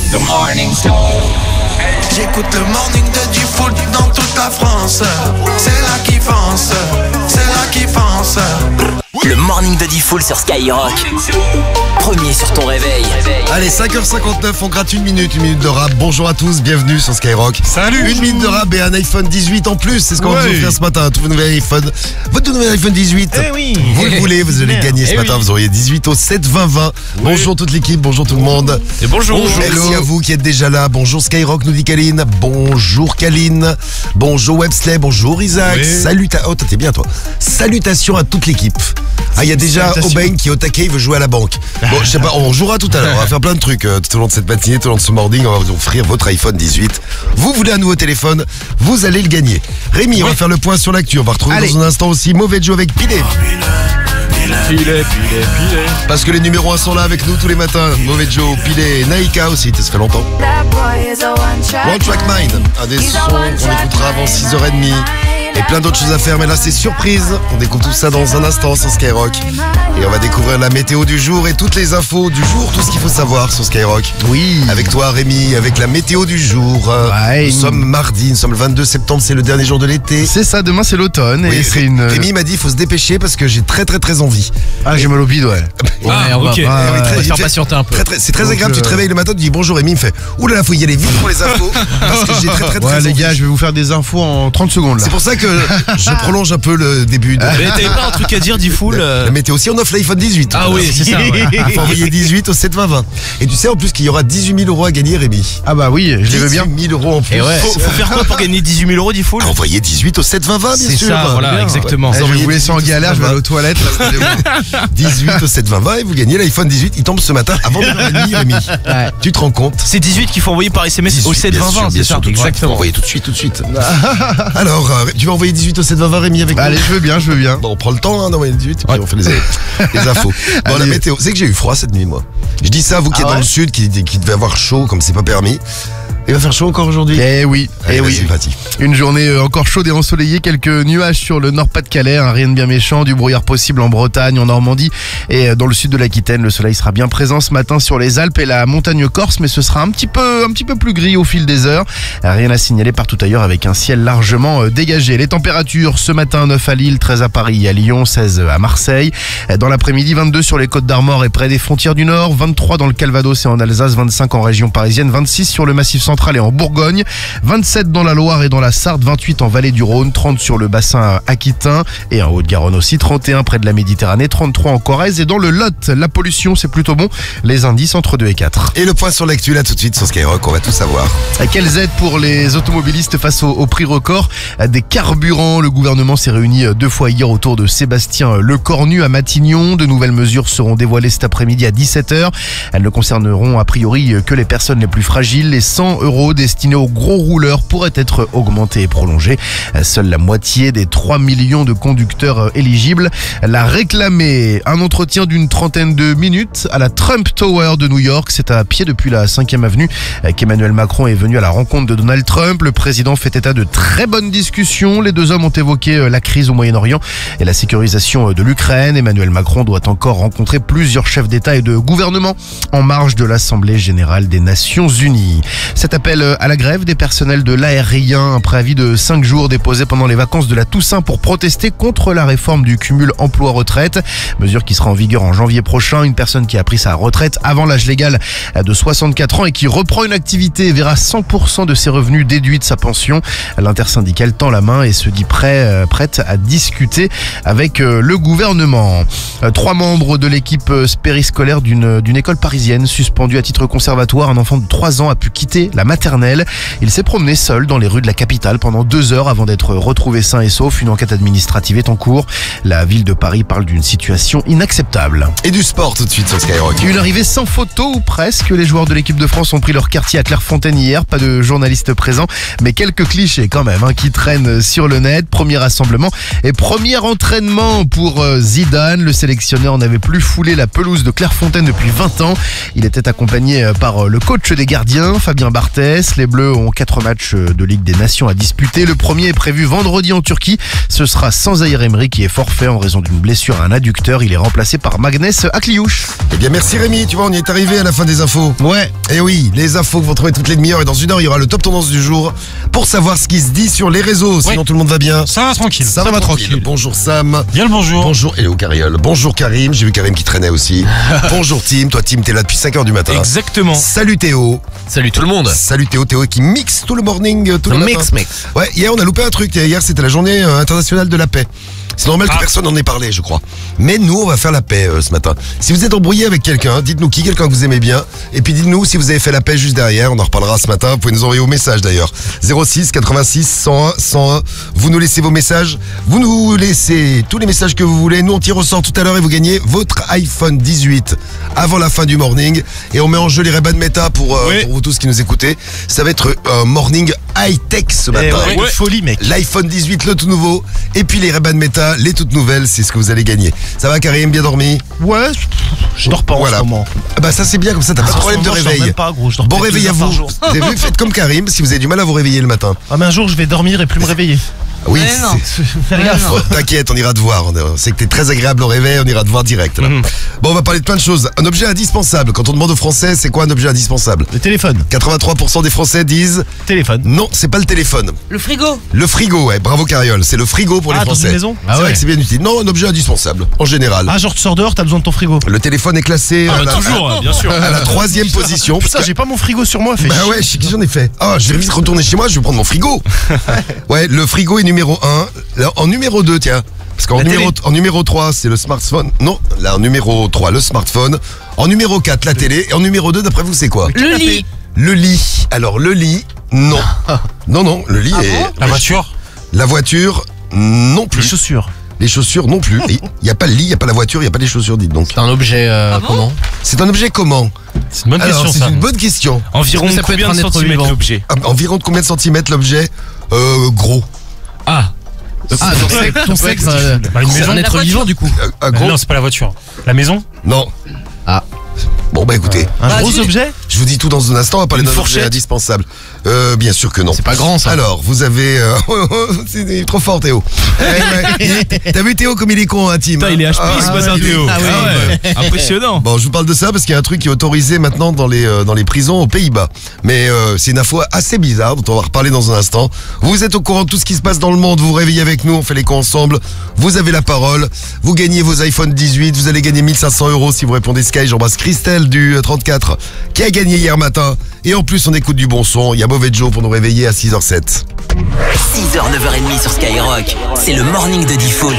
The Morning Show. J'écoute le morning de du foot dans toute la France. C'est là qui fonce, c'est là qui fonce. Le morning de Diffoul sur Skyrock. Premier sur ton réveil. Allez, 5h59, on gratte une minute de rap. Bonjour à tous, bienvenue sur Skyrock. Salut. Une minute de rap et un iPhone 18 en plus. C'est ce qu'on va vous offrir ce matin. Un tout nouvel iPhone. Votre tout nouvel iPhone 18. Eh oui. Vous le voulez, vous allez gagner ce matin. Oui. Vous auriez 18 au 7 20 20. Bonjour toute l'équipe, bonjour tout le monde. Et bonjour. Merci à vous qui êtes déjà là. Bonjour Skyrock, nous dit Kaline. Bonjour Kaline. Bonjour Websley. Bonjour Isaac. Oui. Oh, t'es bien toi. Salutations à toute l'équipe. Ah, il y a déjà Aubin qui est au taquet, il veut jouer à la banque. Bon, je sais pas, on jouera tout à l'heure. On va faire plein de trucs tout au long de cette matinée, tout au long de ce morning. On va vous offrir votre iPhone 18. Vous voulez un nouveau téléphone, vous allez le gagner. Rémi, on va faire le point sur l'actu. On va retrouver dans un instant aussi Mauvais Joe avec Pilé. Pilé. Parce que les numéros 1 sont là avec nous tous les matins. Mauvais Joe, Pilé, Naïka aussi, ça fait longtemps. One Track Mind, un des sons qu'on écoutera avant 6h30. Et plein d'autres choses à faire, mais là c'est surprise. On découvre tout ça dans un instant sur Skyrock. Et on va découvrir la météo du jour et toutes les infos du jour, tout ce qu'il faut savoir sur Skyrock. Oui. Avec toi Rémi, avec la météo du jour. Nous sommes mardi, nous sommes le 22 septembre, c'est le dernier jour de l'été. C'est ça, demain c'est l'automne et c'est une... Rémi m'a dit il faut se dépêcher parce que j'ai très envie. Ah, j'ai mal au bide, ouais. Ah, ok. oui, On va très- faire patienter un peu. C'est très agréable, tu te réveilles le matin, tu dis bonjour Rémi, il me fait oulala, faut y aller vite pour les infos parce que j'ai très Ouais, les envie. gars, je vais vous faire des infos en 30 secondes là. C'est pour ça que je prolonge un peu le début de Mais t'avais pas un truc à dire, Diffoul la météo. Si on offre l'iPhone 18. Ah oui, c'est ça. Ouais. Il faut envoyer 18 au 7 20 20. Et tu sais en plus qu'il y aura 18 000 € à gagner, Rémi. Ah bah oui, je les veux bien. 18 000 € en plus. Et ouais. Faut faire quoi pour gagner 18 000 €, Diffoul? Envoyer 18 au 7 20 20, bien C'est sûr. ça, voilà, Bien. exactement. Vous Je vais envoyez vous laisser en 18 galère, je vais aller aux toilettes. 18 au 7 20 20 et vous gagnez l'iPhone 18. Il tombe ce matin avant 9h30, Rémi. Tu te rends compte? C'est 18 qu'il faut envoyer par SMS au 7 20 20, c'est ça? Exactement. Exactement. Envoyer tout de suite. Alors, tu vas envoyer 18 au 7 20 20, Rémi, avec Allez, nous? je veux bien. Bon, on prend le temps d'envoyer 18 et puis on fait les infos. Bon, la Allez. météo, c'est que j'ai eu froid cette nuit, moi. Je dis ça à vous qui êtes dans le sud, qui devez avoir chaud comme c'est pas permis. Il va faire chaud encore aujourd'hui? Eh oui, Allez, vas-y. Une journée encore chaude et ensoleillée, quelques nuages sur le Nord-Pas-de-Calais, rien de bien méchant, du brouillard possible en Bretagne, en Normandie et dans le sud de l'Aquitaine. Le soleil sera bien présent ce matin sur les Alpes et la montagne corse, mais ce sera un petit peu plus gris au fil des heures. Rien à signaler partout ailleurs avec un ciel largement dégagé. Les températures ce matin, 9 à Lille, 13 à Paris et à Lyon, 16 à Marseille. Dans l'après-midi, 22 sur les côtes d'Armor et près des frontières du Nord, 23 dans le Calvados et en Alsace, 25 en région parisienne, 26 sur le Massif central et en Bourgogne, 27 dans la Loire et dans la Sarthe, 28 en vallée du Rhône, 30 sur le bassin aquitain et en Haute-Garonne aussi, 31 près de la Méditerranée, 33 en Corrèze et dans le Lot. La pollution, c'est plutôt bon. Les indices entre 2 et 4. Et le point sur l'actu là tout de suite sur Skyrock, on va tout savoir. Quelles aides pour les automobilistes face au prix record des carburants? Le gouvernement s'est réuni 2 fois hier autour de Sébastien Lecornu à Matignon. De nouvelles mesures seront dévoilées cet après-midi à 17h. Elles ne concerneront a priori que les personnes les plus fragiles. Les 100 € destinés aux gros rouleurs pourraient être augmentés et prolongés. Seule la moitié des 3 millions de conducteurs éligibles l'a réclamé. Un entretien d'une trentaine de minutes à la Trump Tower de New York. C'est à pied depuis la 5e avenue qu'Emmanuel Macron est venu à la rencontre de Donald Trump. Le président fait état de très bonnes discussions. Les deux hommes ont évoqué la crise au Moyen-Orient et la sécurisation de l'Ukraine. Emmanuel Macron doit encore rencontrer plusieurs chefs d'État et de gouvernement en marge de l'Assemblée générale des Nations Unies. Cet appel à la grève des personnels de l'aérien, un préavis de 5 jours déposé pendant les vacances de la Toussaint pour protester contre la réforme du cumul emploi-retraite. Mesure qui sera en vigueur en janvier prochain. Une personne qui a pris sa retraite avant l'âge légal de 64 ans et qui reprend une activité verra 100% de ses revenus déduits de sa pension. L'intersyndicale tend la main et se dit prête à discuter avec le gouvernement. 3 membres de l'équipe périscolaire d'une école parisienne suspendue à titre conservatoire. Un enfant de 3 ans a pu quitter la maternelle. Il s'est promené seul dans les rues de la capitale pendant 2 heures avant d'être retrouvé sain et sauf. Une enquête administrative est en cours. La ville de Paris parle d'une situation inacceptable. Et du sport tout de suite sur Skyrock. Une arrivée sans photo ou presque. Les joueurs de l'équipe de France ont pris leur quartier à Clairefontaine hier. Pas de journalistes présents, mais quelques clichés quand même qui traînent sur le net. Premier rassemblement et premier entraînement pour Zidane. Le sélectionneur n'avait plus foulé la pelouse de Clairefontaine depuis 20 ans. Il était accompagné par le coach des gardiens, Fabien Barthez. Barthès. Les Bleus ont 4 matchs de Ligue des Nations à disputer. Le premier est prévu vendredi en Turquie. Ce sera sans Zaïre Emery qui est forfait en raison d'une blessure à un adducteur. Il est remplacé par Magnès Akliouche. Eh bien merci Rémi, tu vois on y est arrivé à la fin des infos. Ouais. Et oui, les infos que vous retrouvez toutes les demi-heures et dans une heure il y aura le top tendance du jour pour savoir ce qui se dit sur les réseaux. Sinon tout le monde va bien. Ça va tranquille. Ça va tranquille. Bonjour Sam. Bien le bonjour. Bonjour Hello Cariol. Bonjour Karim, j'ai vu Karim qui traînait aussi. Bonjour Tim, toi Tim t'es là depuis 5h du matin. Exactement. Salut Théo. Salut tout le monde. Salut Théo qui mixe tout le morning, tout le matin. Mix. Ouais, hier on a loupé un truc, hier c'était la journée internationale de la paix. C'est normal que personne n'en ait parlé, je crois. Mais nous, on va faire la paix ce matin. Si vous êtes embrouillé avec quelqu'un, dites-nous quelqu'un que vous aimez bien. Et puis dites-nous si vous avez fait la paix juste derrière. On en reparlera ce matin. Vous pouvez nous envoyer vos messages d'ailleurs. 06 86 101 101. Vous nous laissez vos messages. Vous nous laissez tous les messages que vous voulez. Nous, on tire au sort tout à l'heure et vous gagnez votre iPhone 18 avant la fin du morning. Et on met en jeu les Ray-Ban Meta pour vous tous qui nous écoutez. Ça va être un morning high-tech ce matin. De folie, mec. L'iPhone 18, le tout nouveau. Et puis les Ray-Ban Meta, les toutes nouvelles, c'est ce que vous allez gagner. Ça va Karim, bien dormi? Ouais, je dors pas en ce moment. Bah ça c'est bien, comme ça t'as pas de problème de réveil. Même pas, gros, je dors Bon peut-être réveil 2 à heures par vous. jour. Vous avez vu, faites comme Karim si vous avez du mal à vous réveiller le matin. Ah mais un jour je vais dormir et plus me réveiller. Oui, Faire gaffe. Oh, t'inquiète, on ira te voir. C'est que t'es très agréable au réveil, on ira te voir direct. Là. Bon, on va parler de plein de choses. Un objet indispensable. Quand on demande aux Français, c'est quoi un objet indispensable? Le téléphone. 83% des Français disent Téléphone. non, c'est pas le téléphone. Le frigo. Le frigo, ouais, bravo Cariol. C'est le frigo pour les Ah, dans Français. une maison? C'est vrai que c'est bien utile. Non, un objet indispensable, en général. Ah, genre tu sors dehors, t'as besoin de ton frigo. Le téléphone est classé Toujours, bien sûr. à la 3e position. Putain, j'ai pas mon frigo sur moi, fait Bah chier. ouais, je sais que j'en ai fait. Ah, je vais vite retourner chez moi, je vais prendre mon frigo. Ouais, le frigo est numéro 1. Là, en numéro 2, tiens. Parce en numéro 3, c'est le smartphone. Non, là, en numéro 3, le smartphone. En numéro 4, la télé. Et en numéro 2, d'après vous, c'est quoi? Le lit. Le lit. Alors, le lit, non. Non, le lit est... La voiture. La voiture, non Les plus. chaussures. Les chaussures, non plus. Il n'y a pas le lit, il n'y a pas la voiture, il n'y a pas les chaussures, dites donc. C'est un objet comment? C'est un objet comment? C'est une bonne Alors, question c'est ça. une bonne question. Environ Est-ce que ça peut combien être de un être centimètres vivant l'objet? Environ de combien de centimètres l'objet? Gros. Ah, ton sexe, Bah, une c'est maison. un être vivant du coup. Gros? Non, c'est pas la voiture. La maison. Non. Ah. Bon, bah écoutez. Un gros objet. Je vous dis tout dans un instant, on va parler Une d'un objet fourchette indispensable. Bien sûr que non. C'est pas grand ça. Alors, vous avez... c'est trop fort Théo. T'as vu Théo comme il est con, hein, Tim? Putain, il est HP ce matin, Théo. Ah ouais. Impressionnant. Bon, je vous parle de ça parce qu'il y a un truc qui est autorisé maintenant dans les prisons aux Pays-Bas. Mais c'est une info assez bizarre dont on va reparler dans un instant. Vous êtes au courant de tout ce qui se passe dans le monde, vous vous réveillez avec nous, on fait les cons ensemble. Vous avez la parole, vous gagnez vos iPhone 18, vous allez gagner 1500 € si vous répondez Sky. J'embrasse Christelle du 34 qui a gagné hier matin. Et en plus, on écoute du bon son. Il y a Mauvais Joe pour nous réveiller à 6h07. 6h, 9h30 sur Skyrock. C'est le morning de Diffoul.